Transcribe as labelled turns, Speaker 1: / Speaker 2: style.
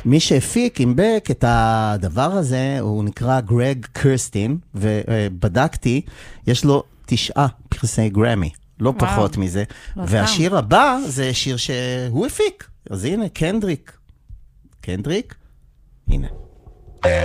Speaker 1: מי שהפיק עם בק את הדבר הזה, הוא נקרא גרג קרסטין, ובדקתי, יש לו 9 פרסי גרמי, לא פחות מזה. והשיר הבא זה שיר שהוא הפיק. אז הנה, קנדריק, הנה.